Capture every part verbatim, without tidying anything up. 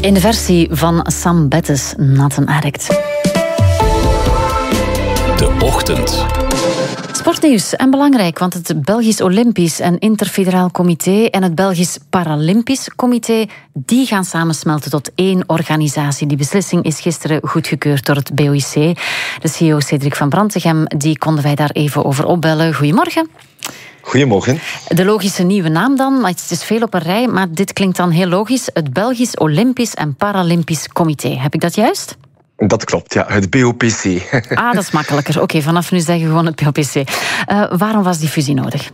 In de versie van Sam Bettes, Not an Addict. De Ochtend. Sportnieuws en belangrijk, want het Belgisch Olympisch en Interfederaal Comité en het Belgisch Paralympisch Comité, die gaan samensmelten tot één organisatie. Die beslissing is gisteren goedgekeurd door het B O I C. De C E O Cedric van Brantegem, die konden wij daar even over opbellen. Goedemorgen. Goedemorgen. De logische nieuwe naam dan, maar het is veel op een rij, maar dit klinkt dan heel logisch. Het Belgisch Olympisch en Paralympisch Comité. Heb ik dat juist? Dat klopt, ja. Het B O P C. Ah, dat is makkelijker. Oké, okay, vanaf nu zeggen we gewoon het B O P C. Uh, waarom was die fusie nodig?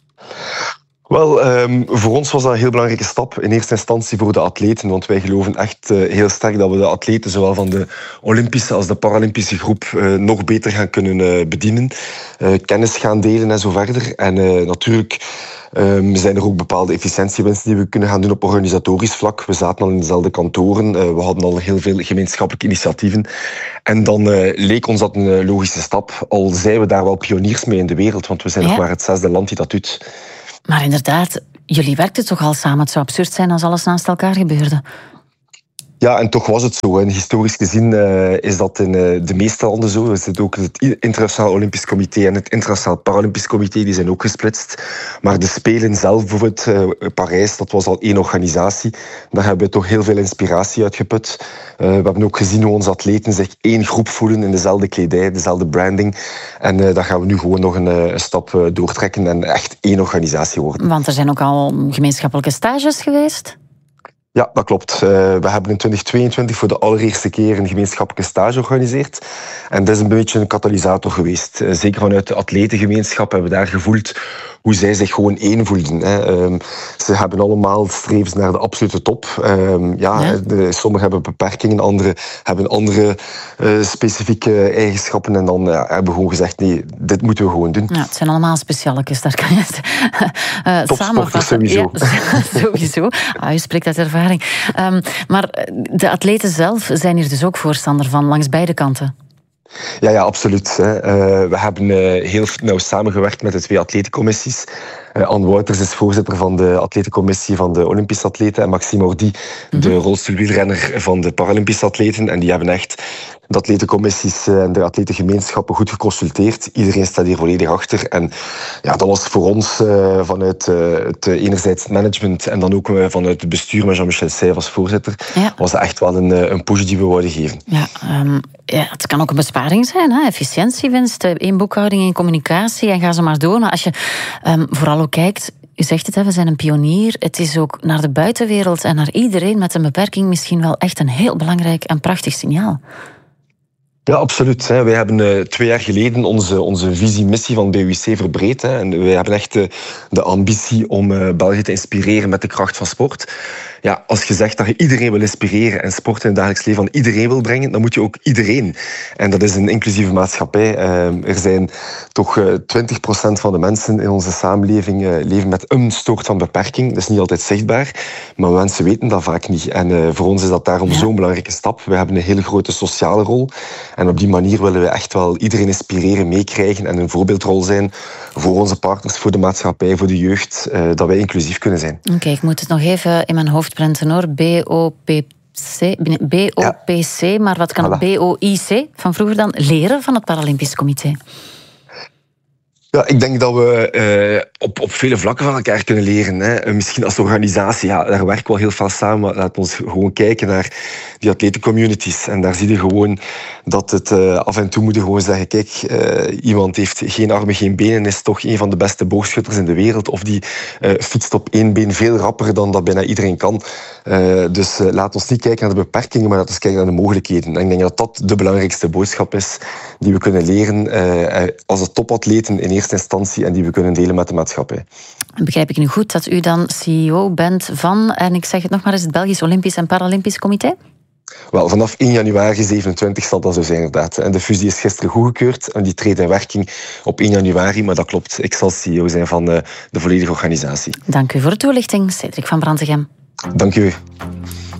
Wel, um, voor ons was dat een heel belangrijke stap. In eerste instantie voor de atleten, want wij geloven echt uh, heel sterk dat we de atleten, zowel van de Olympische als de Paralympische groep, uh, nog beter gaan kunnen uh, bedienen. Uh, kennis gaan delen en zo verder. En uh, natuurlijk um, zijn er ook bepaalde efficiëntiewinsten die we kunnen gaan doen op organisatorisch vlak. We zaten al in dezelfde kantoren. Uh, we hadden al heel veel gemeenschappelijke initiatieven. En dan uh, leek ons dat een uh, logische stap. Al zijn we daar wel pioniers mee in de wereld, want we zijn ja. nog maar het zesde land die dat doet. Maar inderdaad, jullie werkten toch al samen. Het zou absurd zijn als alles naast elkaar gebeurde. Ja, en toch was het zo. En historisch gezien uh, is dat in uh, de meeste landen zo. Er zit ook het Internationaal Olympisch Comité en het Internationaal Paralympisch Comité, die zijn ook gesplitst. Maar de Spelen zelf, bijvoorbeeld uh, Parijs, dat was al één organisatie. Daar hebben we toch heel veel inspiratie uit geput. Uh, we hebben ook gezien hoe onze atleten zich één groep voelen in dezelfde kledij, dezelfde branding. En uh, daar gaan we nu gewoon nog een, een stap uh, doortrekken en echt één organisatie worden. Want er zijn ook al gemeenschappelijke stages geweest? Ja, dat klopt. Uh, we hebben in twintig tweeëntwintig voor de allereerste keer een gemeenschappelijke stage georganiseerd. En dat is een beetje een katalysator geweest. Uh, zeker vanuit de atletengemeenschap hebben we daar gevoeld hoe zij zich gewoon één voelden. Hè. Um, ze hebben allemaal streven naar de absolute top. Um, ja, ja. De, sommigen hebben beperkingen, anderen hebben andere uh, specifieke eigenschappen. En dan uh, hebben we gewoon gezegd, nee, dit moeten we gewoon doen. Ja, het zijn allemaal specialekes, daar kan je het uh, Topsporters sowieso. Ja, sowieso. Ah, je spreekt uit ervaring. Um, maar de atleten zelf zijn hier dus ook voorstander van, langs beide kanten. Ja, ja, absoluut. Uh, we hebben uh, heel nauw samengewerkt met de twee atletencommissies. Uh, Anne Wouters is voorzitter van de atletencommissie van de Olympische atleten en Maxime Ordi, mm-hmm. de rolstoelwielrenner van de Paralympische atleten. En die hebben echt de atletencommissies en de atletengemeenschappen goed geconsulteerd. Iedereen staat hier volledig achter. En ja, dat was voor ons uh, vanuit uh, het uh, enerzijds het management en dan ook uh, vanuit het bestuur met Jean-Michel Seyf als voorzitter, ja. was dat echt wel een, een push die we wouden geven. Ja, um, ja, het kan ook een besparing zijn, hè? Efficiëntiewinst, één boekhouding, één communicatie en ga ze maar door. Maar als je um, vooral ook kijkt, u zegt het, hè, we zijn een pionier. Het is ook naar de buitenwereld en naar iedereen met een beperking misschien wel echt een heel belangrijk en prachtig signaal. Ja, absoluut. Wij hebben uh, twee jaar geleden onze, onze visie-missie van B O I C verbreed. Hè. En wij hebben echt uh, de ambitie om uh, België te inspireren met de kracht van sport. Ja, als je zegt dat je iedereen wil inspireren en sport in het dagelijks leven van iedereen wil brengen, dan moet je ook iedereen. En dat is een inclusieve maatschappij. Uh, er zijn toch uh, twintig procent van de mensen in onze samenleving uh, leven met een soort van beperking. Dat is niet altijd zichtbaar, maar mensen weten dat vaak niet. En uh, voor ons is dat daarom ja. zo'n belangrijke stap. We hebben een hele grote sociale rol. En op die manier willen we echt wel iedereen inspireren, meekrijgen en een voorbeeldrol zijn voor onze partners, voor de maatschappij, voor de jeugd, uh, dat wij inclusief kunnen zijn. Oké, okay, ik moet het nog even in mijn hoofd printen hoor. B O P C, B O P C, ja. Maar wat kan voilà. het B O I C van vroeger dan leren van het Paralympisch Comité? Ja, ik denk dat we uh, op, op vele vlakken van elkaar kunnen leren. Hè. Misschien als organisatie, ja, daar werken we wel heel veel samen, maar laten we ons gewoon kijken naar die atletencommunities. En daar zie je gewoon dat het uh, af en toe moet je gewoon zeggen, kijk, uh, iemand heeft geen armen, geen benen, is toch een van de beste boogschutters in de wereld, of die uh, fietst op één been veel rapper dan dat bijna iedereen kan. Uh, dus uh, laat ons niet kijken naar de beperkingen, maar laten we kijken naar de mogelijkheden. En ik denk dat dat de belangrijkste boodschap is die we kunnen leren uh, als topatleten in eerste instantie en die we kunnen delen met de maatschappij. Begrijp ik nu goed dat u dan C E O bent van, en ik zeg het nog maar eens, het Belgisch Olympisch en Paralympisch Comité? Wel, vanaf één januari zevenentwintig zal dat zo zijn, inderdaad. En de fusie is gisteren goedgekeurd en die treedt in werking op één januari, maar dat klopt. Ik zal C E O zijn van de, de volledige organisatie. Dank u voor de toelichting, Cedric van Brantegem. Dank u.